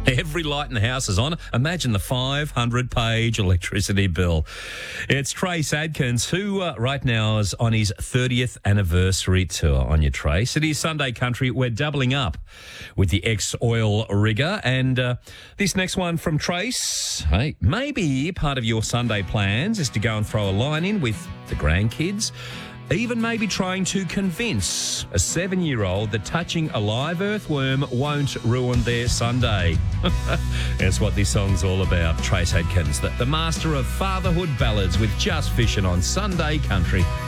Every light in the house is on. Imagine the 500-page electricity bill. It's Trace Adkins, who right now is on his 30th anniversary tour. On your Trace. It is Sunday Country. We're doubling up with the ex-oil rigger. And this next one from Trace, hey, maybe part of your Sunday plans is to go and throw a line in with the grandkids. Even maybe trying to convince a 7-year-old that touching a live earthworm won't ruin their Sunday. That's what this song's all about. Trace Adkins, the master of fatherhood ballads with Just Fishing on Sunday Country.